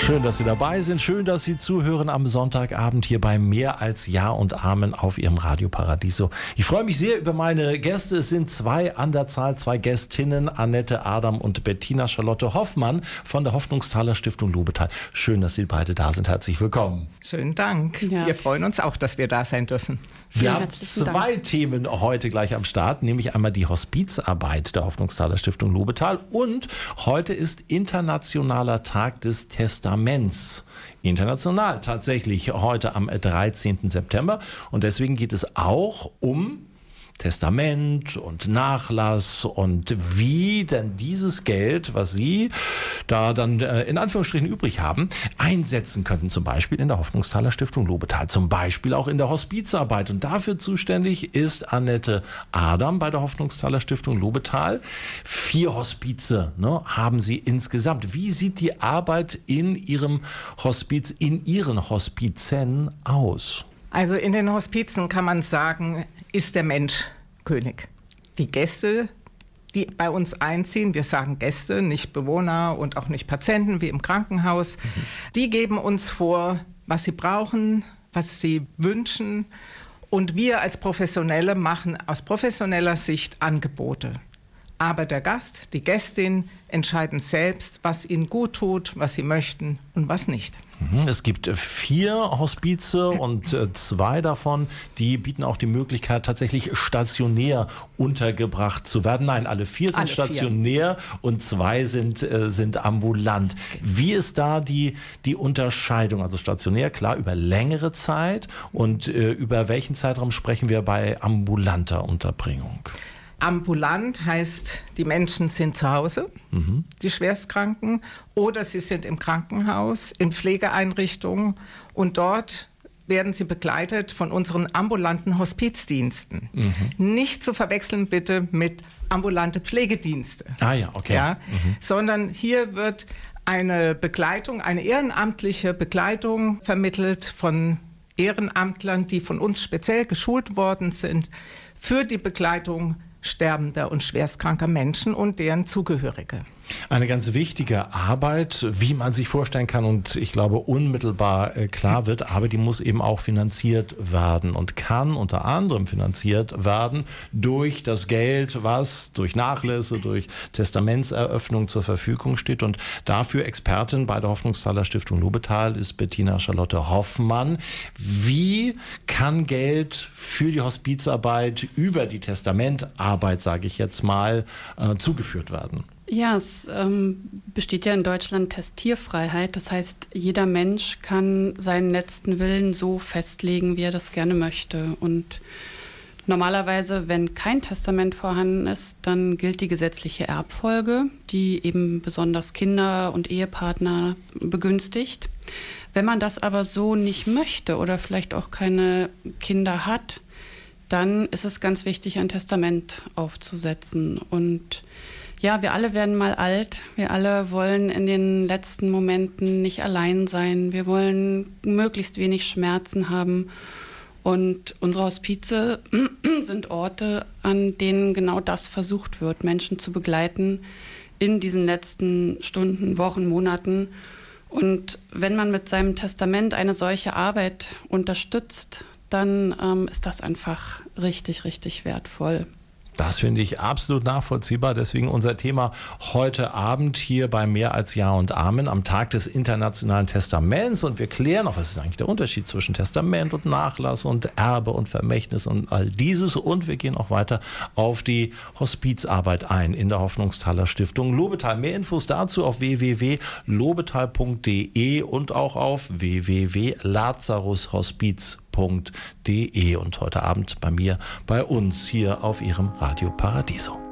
Schön, dass Sie dabei sind. Schön, dass Sie zuhören am Sonntagabend hier bei Mehr als Ja und Amen auf Ihrem Radio Paradiso. Ich freue mich sehr über meine Gäste. Es sind zwei an der Zahl, zwei Gästinnen, Annette Adam und Bettina Charlotte Hoffmann von der Hoffnungsthaler Stiftung Lobetal. Schön, dass Sie beide da sind. Herzlich willkommen. Schönen Dank. Ja. Wir freuen uns auch, dass wir da sein dürfen. Wir haben zwei Themen heute gleich am Start, nämlich einmal die Hospizarbeit der Hoffnungsthaler Stiftung Lobetal und heute ist Internationaler Tag des Testaments. International tatsächlich heute am 13. September und deswegen geht es auch um Testament und Nachlass und wie denn dieses Geld, was Sie da dann in Anführungsstrichen übrig haben, einsetzen könnten, zum Beispiel in der Hoffnungsthaler Stiftung Lobetal, zum Beispiel auch in der Hospizarbeit. Und dafür zuständig ist Annette Adam bei der Hoffnungsthaler Stiftung Lobetal. 4 Hospize haben Sie insgesamt. Wie sieht die Arbeit in Ihrem Hospiz, in Ihren Hospizen aus? Also in den Hospizen kann man sagen, ist der Mensch König. Die Gäste, die bei uns einziehen, wir sagen Gäste, nicht Bewohner und auch nicht Patienten wie im Krankenhaus, die geben uns vor, was sie brauchen, was sie wünschen und wir als Professionelle machen aus professioneller Sicht Angebote. Aber der Gast, die Gästin entscheiden selbst, was ihnen gut tut, was sie möchten und was nicht. Es gibt 4 Hospize und 2 davon, die bieten auch die Möglichkeit, tatsächlich stationär untergebracht zu werden. Nein, alle 4 sind stationär und 2 sind ambulant. Wie ist da die Unterscheidung? Also stationär, klar, über längere Zeit und über welchen Zeitraum sprechen wir bei ambulanter Unterbringung? Ambulant heißt, die Menschen sind zu Hause, die Schwerstkranken, oder sie sind im Krankenhaus, in Pflegeeinrichtungen und dort werden sie begleitet von unseren ambulanten Hospizdiensten. Nicht zu verwechseln bitte mit ambulante Pflegedienste. Ah ja, okay. Ja, sondern hier wird eine Begleitung, eine ehrenamtliche Begleitung vermittelt von Ehrenamtlern, die von uns speziell geschult worden sind für die Begleitung sterbender und schwerstkranker Menschen und deren Zugehörige. Eine ganz wichtige Arbeit, wie man sich vorstellen kann und ich glaube unmittelbar klar wird, aber die muss eben auch finanziert werden und kann unter anderem finanziert werden durch das Geld, was durch Nachlässe, durch Testamentseröffnung zur Verfügung steht. Und dafür Expertin bei der Hoffnungsthaler Stiftung Lobetal ist Bettina Charlotte Hoffmann. Wie kann Geld für die Hospizarbeit über die Testamentarbeit, sage ich jetzt mal, zugeführt werden? Ja, es besteht ja in Deutschland Testierfreiheit. Das heißt, jeder Mensch kann seinen letzten Willen so festlegen, wie er das gerne möchte. Und normalerweise, wenn kein Testament vorhanden ist, dann gilt die gesetzliche Erbfolge, die eben besonders Kinder und Ehepartner begünstigt. Wenn man das aber so nicht möchte oder vielleicht auch keine Kinder hat, dann ist es ganz wichtig, ein Testament aufzusetzen. Und ja, wir alle werden mal alt. Wir alle wollen in den letzten Momenten nicht allein sein. Wir wollen möglichst wenig Schmerzen haben. Und unsere Hospize sind Orte, an denen genau das versucht wird, Menschen zu begleiten in diesen letzten Stunden, Wochen, Monaten. Und wenn man mit seinem Testament eine solche Arbeit unterstützt, dann ist das einfach richtig, richtig wertvoll. Das finde ich absolut nachvollziehbar. Deswegen unser Thema heute Abend hier bei Mehr als Ja und Amen am Tag des Internationalen Testaments. Und wir klären auch, was ist eigentlich der Unterschied zwischen Testament und Nachlass und Erbe und Vermächtnis und all dieses. Und wir gehen auch weiter auf die Hospizarbeit ein in der Hoffnungsthaler Stiftung Lobetal. Mehr Infos dazu auf www.lobetal.de und auch auf www.lazarushospiz.de. Und heute Abend bei mir, bei uns hier auf Ihrem Radio Paradiso.